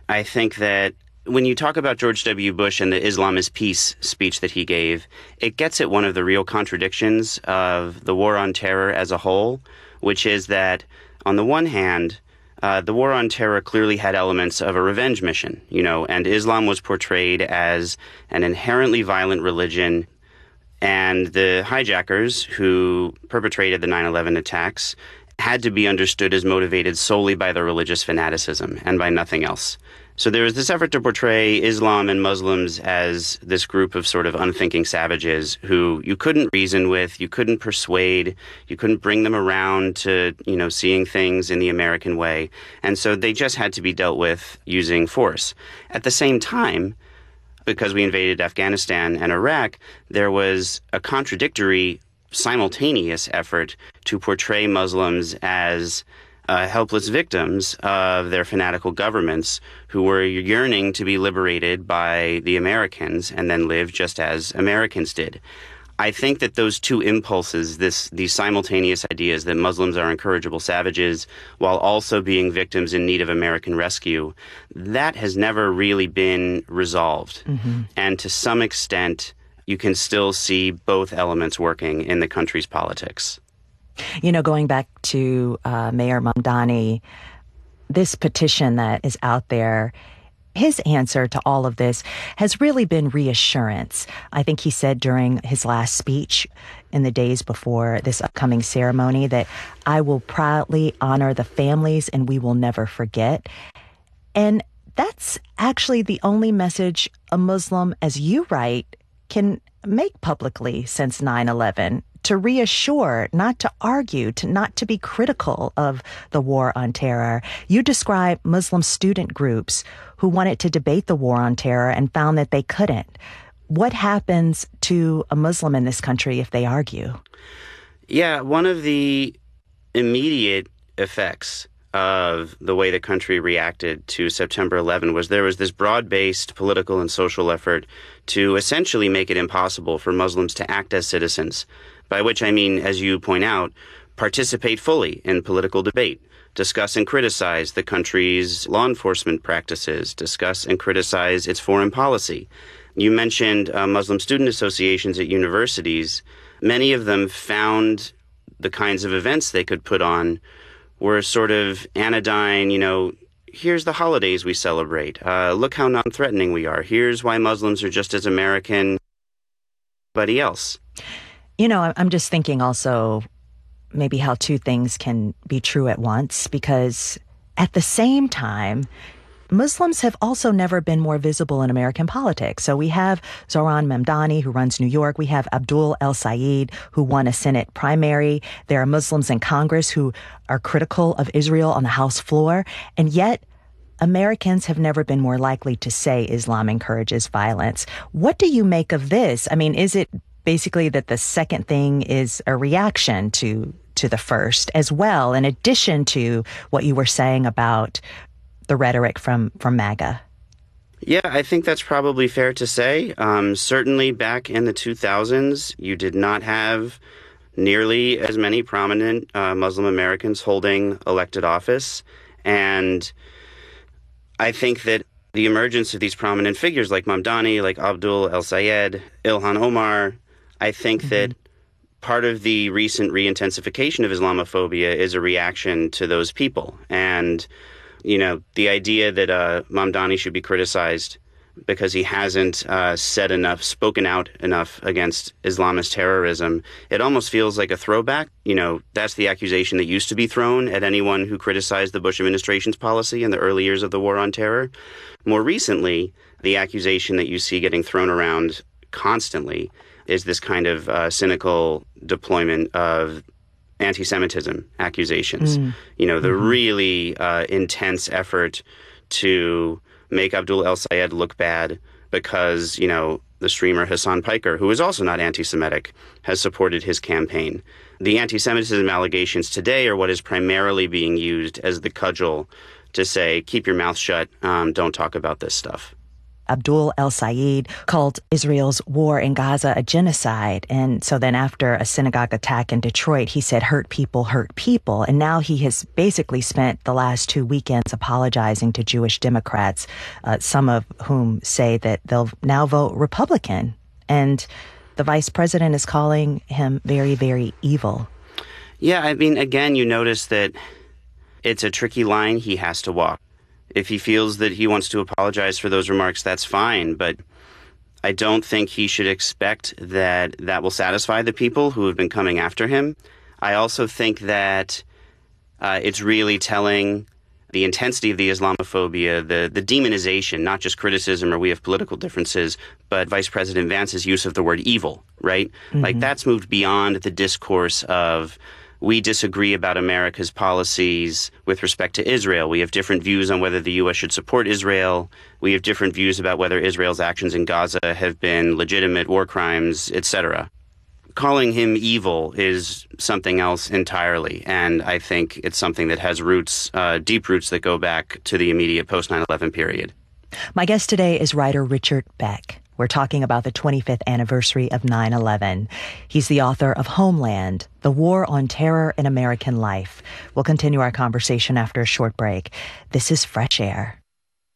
I think that when you talk about George W. Bush and the Islam is Peace speech that he gave, it gets at one of the real contradictions of the war on terror as a whole, which is that, on the one hand, the war on terror clearly had elements of a revenge mission, and Islam was portrayed as an inherently violent religion, and the hijackers who perpetrated the 9/11 attacks had to be understood as motivated solely by their religious fanaticism and by nothing else. So there was this effort to portray Islam and Muslims as this group of sort of unthinking savages who you couldn't reason with, you couldn't persuade, you couldn't bring them around to, seeing things in the American way. And so they just had to be dealt with using force. At the same time, because we invaded Afghanistan and Iraq, there was a contradictory, simultaneous effort to portray Muslims as helpless victims of their fanatical governments who were yearning to be liberated by the Americans and then live just as Americans did. I think that those two impulses, these simultaneous ideas that Muslims are incorrigible savages while also being victims in need of American rescue, that has never really been resolved. Mm-hmm. And to some extent, you can still see both elements working in the country's politics. Going back to Mayor Mamdani, this petition that is out there, his answer to all of this has really been reassurance. I think he said during his last speech in the days before this upcoming ceremony that I will proudly honor the families and we will never forget. And that's actually the only message a Muslim, as you write, can make publicly since 9/11. To reassure, not to argue, not to be critical of the war on terror. You describe Muslim student groups who wanted to debate the war on terror and found that they couldn't. What happens to a Muslim in this country if they argue? Yeah, one of the immediate effects of the way the country reacted to September 11 was there was this broad-based political and social effort to essentially make it impossible for Muslims to act as citizens, by which I mean, as you point out, participate fully in political debate, discuss and criticize the country's law enforcement practices, discuss and criticize its foreign policy. You mentioned Muslim student associations at universities. Many of them found the kinds of events they could put on were sort of anodyne, here's the holidays we celebrate. Look how non-threatening we are. Here's why Muslims are just as American as anybody else. I'm just thinking also maybe how two things can be true at once, because at the same time, Muslims have also never been more visible in American politics. So we have Zohran Mamdani, who runs New York. We have Abdul El-Sayed, who won a Senate primary. There are Muslims in Congress who are critical of Israel on the House floor. And yet, Americans have never been more likely to say Islam encourages violence. What do you make of this? I mean, is it basically that the second thing is a reaction to the first as well, in addition to what you were saying about the rhetoric from MAGA? Yeah, I think that's probably fair to say. Certainly back in the 2000s, you did not have nearly as many prominent Muslim Americans holding elected office. And I think that the emergence of these prominent figures like Mamdani, like Abdul El-Sayed, Ilhan Omar, I think that part of the recent re-intensification of Islamophobia is a reaction to those people. And the idea that Mamdani should be criticized because he hasn't said enough, spoken out enough against Islamist terrorism, it almost feels like a throwback. That's the accusation that used to be thrown at anyone who criticized the Bush administration's policy in the early years of the war on terror. More recently, the accusation that you see getting thrown around constantly is this kind of cynical deployment of anti-Semitism accusations. The really intense effort to make Abdul El-Sayed look bad because, the streamer Hassan Piker, who is also not anti-Semitic, has supported his campaign. The anti-Semitism allegations today are what is primarily being used as the cudgel to say, keep your mouth shut, don't talk about this stuff. Abdul El-Sayed called Israel's war in Gaza a genocide. And so then after a synagogue attack in Detroit, he said, hurt people, hurt people. And now he has basically spent the last 2 weekends apologizing to Jewish Democrats, some of whom say that they'll now vote Republican. And the vice president is calling him very, very evil. Yeah, I mean, again, you notice that it's a tricky line he has to walk. If he feels that he wants to apologize for those remarks, that's fine. But I don't think he should expect that that will satisfy the people who have been coming after him. I also think that it's really telling the intensity of the Islamophobia, the demonization, not just criticism or we have political differences, but Vice President Vance's use of the word evil, right? Mm-hmm. Like that's moved beyond the discourse of we disagree about America's policies with respect to Israel. We have different views on whether the U.S. should support Israel. We have different views about whether Israel's actions in Gaza have been legitimate war crimes, etc. Calling him evil is something else entirely, and I think it's something that has roots, deep roots that go back to the immediate post-9/11 period. My guest today is writer Richard Beck. We're talking about the 25th anniversary of 9/11. He's the author of Homeland, The War on Terror in American Life. We'll continue our conversation after a short break. This is Fresh Air.